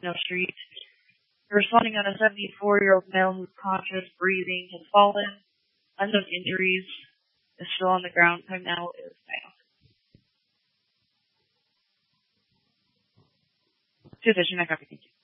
Fresno Street. Responding on a 74-year-old male who's conscious, breathing, has fallen. Unknown injuries. Is still on the ground. Time now is now. Division, I copy. Thank you.